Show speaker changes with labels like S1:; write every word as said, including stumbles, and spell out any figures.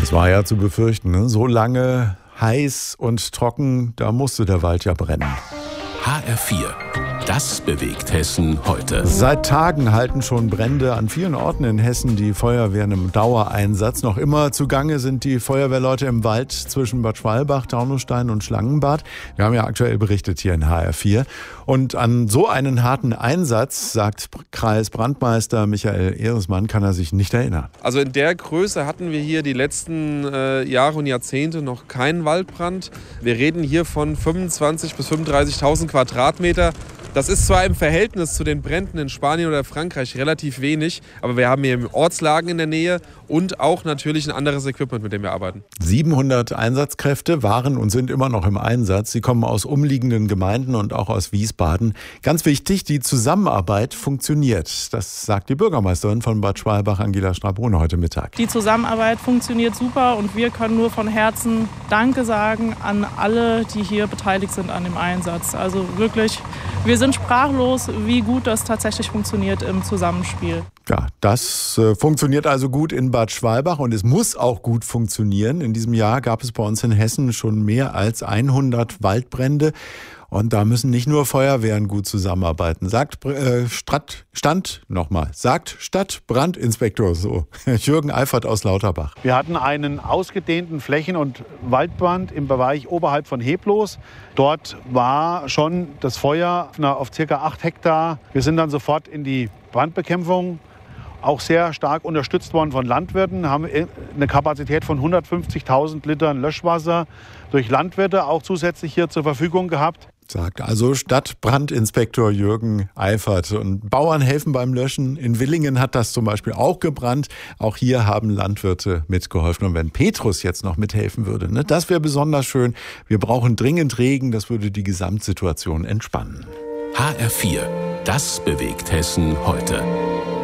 S1: Das war ja zu befürchten, ne? So lange heiß und trocken, da musste der Wald ja brennen.
S2: H R vier. Das bewegt Hessen heute.
S1: Seit Tagen halten schon Brände an vielen Orten in Hessen die Feuerwehren im Dauereinsatz. Noch immer zugange sind die Feuerwehrleute im Wald zwischen Bad Schwalbach, Taunusstein und Schlangenbad. Wir haben ja aktuell berichtet hier in H R vier. Und an so einen harten Einsatz, sagt Kreisbrandmeister Michael Ehresmann, kann er sich nicht erinnern.
S3: Also in der Größe hatten wir hier die letzten äh, Jahre und Jahrzehnte noch keinen Waldbrand. Wir reden hier von fünfundzwanzigtausend bis fünfunddreißigtausend Quadratmeter. Das ist zwar im Verhältnis zu den Bränden in Spanien oder Frankreich relativ wenig, aber wir haben hier Ortslagen in der Nähe und auch natürlich ein anderes Equipment, mit dem wir arbeiten.
S1: siebenhundert Einsatzkräfte waren und sind immer noch im Einsatz. Sie kommen aus umliegenden Gemeinden und auch aus Wiesbaden. Ganz wichtig, die Zusammenarbeit funktioniert. Das sagt die Bürgermeisterin von Bad Schwalbach, Angela Strabrun, heute Mittag.
S4: Die Zusammenarbeit funktioniert super und wir können nur von Herzen Danke sagen an alle, die hier beteiligt sind an dem Einsatz. Also wirklich, wir sind sprachlos, wie gut das tatsächlich funktioniert im Zusammenspiel.
S1: Ja, das äh, funktioniert also gut in Bad Schwalbach und es muss auch gut funktionieren. In diesem Jahr gab es bei uns in Hessen schon mehr als hundert Waldbrände. Und da müssen nicht nur Feuerwehren gut zusammenarbeiten. Sagt äh, Stadt, Stand nochmal, sagt Stadtbrandinspektor so, Jürgen Eifert aus Lauterbach.
S5: Wir hatten einen ausgedehnten Flächen- und Waldbrand im Bereich oberhalb von Heblos. Dort war schon das Feuer auf ca. acht Hektar. Wir sind dann sofort in die Brandbekämpfung, auch sehr stark unterstützt worden von Landwirten, haben eine Kapazität von hundertfünfzigtausend Litern Löschwasser durch Landwirte auch zusätzlich hier zur Verfügung gehabt.
S1: Sagt also Stadtbrandinspektor Jürgen Eifert. Und Bauern helfen beim Löschen. In Willingen hat das zum Beispiel auch gebrannt. Auch hier haben Landwirte mitgeholfen. Und wenn Petrus jetzt noch mithelfen würde, ne, das wäre besonders schön. Wir brauchen dringend Regen. Das würde die Gesamtsituation entspannen.
S2: H R vier. Das bewegt Hessen heute.